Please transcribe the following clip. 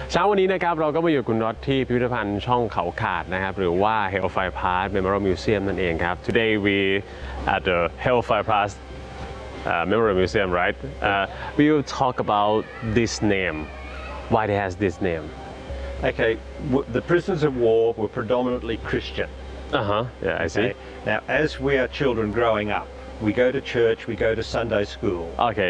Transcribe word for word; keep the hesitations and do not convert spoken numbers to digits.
เช้าวันนี้นะครับเราก็มาอยู่คุณน็อตที่พิพิธภัณฑ์ช่องเขาขาดนะครับหรือว่า Hellfire Pass Memorial Museum นั่นเองครับ Today we at the Hellfire Pass uh, Memorial Museum, right? Uh, we will talk about this name. Why it has this name? Okay, the prisoners of war were predominantly Christian. Uh huh. Yeah, I see. Okay? Now, as we are children growing up, we go to church, we go to Sunday school. Okay.